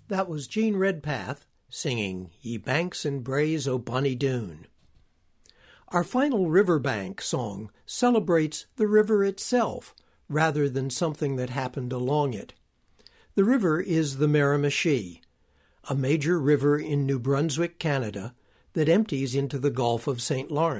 That was Gene Redpath singing Ye Banks and Braes o' Bonny Doon. Our final Riverbank song celebrates the river itself rather than something that happened along it. The river is the Miramichi, a major river in New Brunswick, Canada, that empties into the Gulf of St. Lawrence.